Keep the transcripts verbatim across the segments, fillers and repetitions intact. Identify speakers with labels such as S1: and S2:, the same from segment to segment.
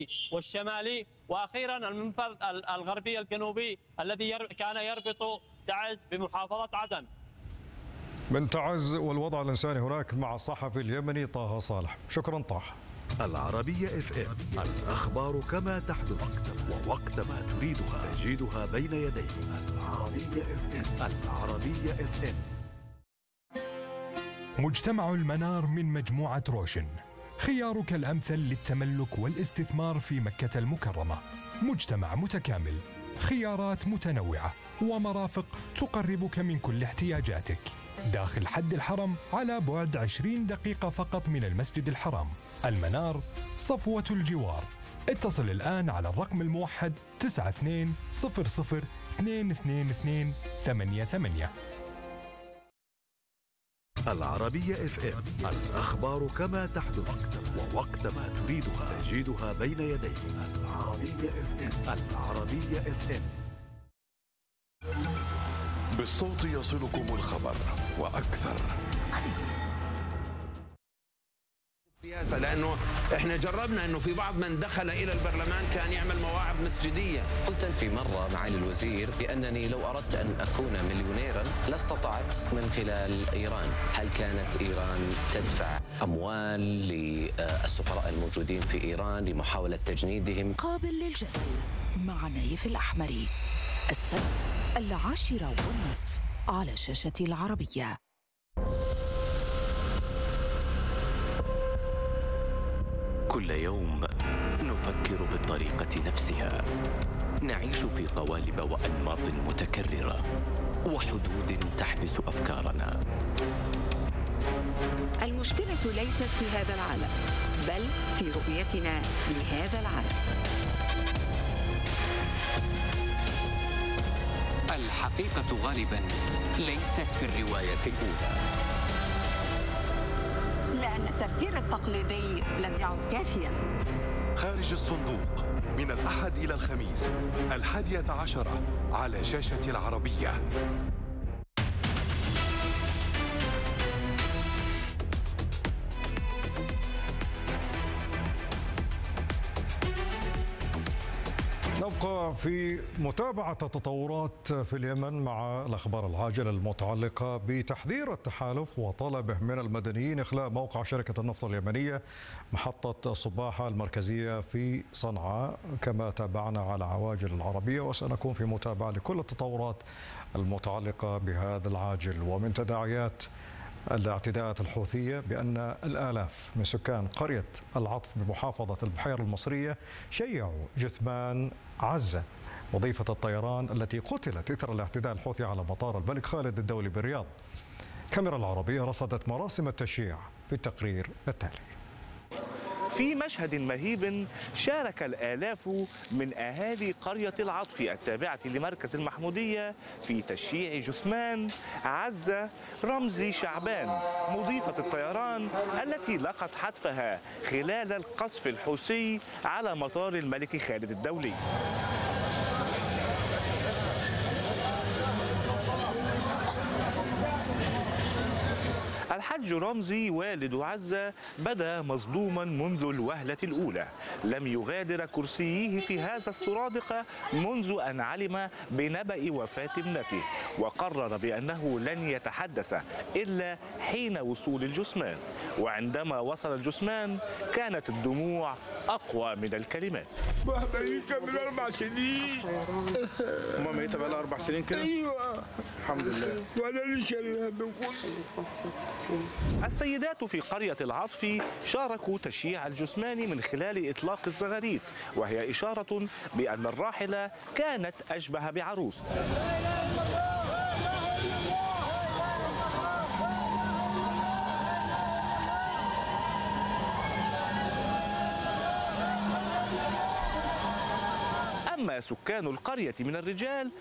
S1: والشمالي، واخيرا المنفذ الغربي الجنوبي الذي كان يربط تعز بمحافظة عدن.
S2: من تعز والوضع الإنساني هناك مع الصحفي اليمني طه صالح. شكرا طه.
S3: العربية اف ام، الأخبار كما تحدث ووقت ما تريدها تجدها بين يديك. العربية اف ام. العربية اف ام.
S4: مجتمع المنار من مجموعة روشن، خيارك الأمثل للتملك والاستثمار في مكة المكرمة. مجتمع متكامل، خيارات متنوعة ومرافق تقربك من كل احتياجاتك. داخل حد الحرم على بعد عشرين دقيقة فقط من المسجد الحرام. المنار، صفوة الجوار. اتصل الآن على الرقم الموحد تسعة اثنين صفر صفر اثنين اثنين اثنين ثمانية ثمانية.
S3: العربية اف ام، الأخبار كما تحدث ووقت ما تريدها تجدها بين يديك. العربية اف ام. العربية اف ام.
S5: بالصوت يصلكم الخبر وأكثر.
S6: السياسة، لأنه إحنا جربنا أنه في بعض من دخل إلى البرلمان كان يعمل مواعظ مسجدية.
S7: قلت في مرة معالي الوزير بأنني لو أردت أن أكون مليونيرا لاستطعت من خلال إيران. هل كانت إيران تدفع أموال للسفراء الموجودين في إيران لمحاولة تجنيدهم؟
S8: قابل للجدل مع نايف الأحمري، السبت العاشرة والنصف على شاشة العربية.
S9: كل يوم نفكر بالطريقة نفسها، نعيش في قوالب وأنماط متكررة وحدود تحبس أفكارنا.
S10: المشكلة ليست في هذا العالم، بل في رؤيتنا لهذا العالم.
S11: الحقيقة غالباً ليست في الرواية الأولى،
S10: لأن التفكير التقليدي لم يعد كافياً.
S5: خارج الصندوق، من الأحد إلى الخميس الحادية عشرة على شاشة العربية.
S2: نبقى في متابعة التطورات في اليمن مع الأخبار العاجلة المتعلقة بتحذير التحالف وطلبه من المدنيين إخلاء موقع شركة النفط اليمنية محطة الصباحة المركزية في صنعاء، كما تابعنا على عواجل العربية، وسنكون في متابعة لكل التطورات المتعلقة بهذا العاجل. ومن تداعيات الاعتداءات الحوثية بأن الآلاف من سكان قرية العطف بمحافظة البحيرة المصرية شيعوا جثمان عزة وظيفة الطيران التي قتلت إثر الاعتداء الحوثي على مطار الملك خالد الدولي بالرياض. كاميرا العربية رصدت مراسم التشييع في التقرير التالي.
S12: في مشهد مهيب شارك الآلاف من أهالي قرية العطف التابعة لمركز المحمودية في تشييع جثمان عزة رمزي شعبان مضيفة الطيران التي لقت حتفها خلال القصف الحوثي على مطار الملك خالد الدولي. الحج رمزي والد عزة بدا مصدوما منذ الوهلة الأولى، لم يغادر كرسيه في هذا السرادق منذ أن علم بنبأ وفاة ابنته، وقرر بأنه لن يتحدث إلا حين وصول الجثمان. وعندما وصل الجثمان كانت الدموع أقوى من الكلمات.
S13: ميتة من أربع سنين.
S14: أمها ميتة بقى لها أربع سنين كده؟
S13: أيوة
S14: الحمد لله.
S13: وأنا لسه بقول.
S12: السيدات في قرية العطف شاركوا تشييع الجثمان من خلال إطلاق الزغاريد، وهي إشارة بأن الراحلة كانت أشبه بعروس. أما سكان القرية من الرجال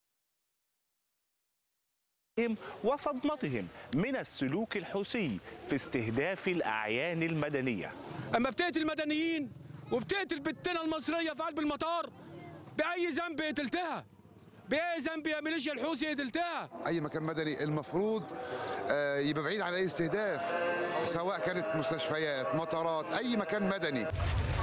S12: وصدمتهم من السلوك الحوثي في استهداف الأعيان المدنية.
S13: أما بتقتل المدنيين وبتقتل بنتنا المصرية في قلب المطار، بأي ذنب قتلتها؟ بأي ذنب يا ميليشيا الحوثي قتلتها؟
S14: أي مكان مدني المفروض يبقى بعيد عن أي استهداف، سواء كانت مستشفيات، مطارات، أي مكان مدني.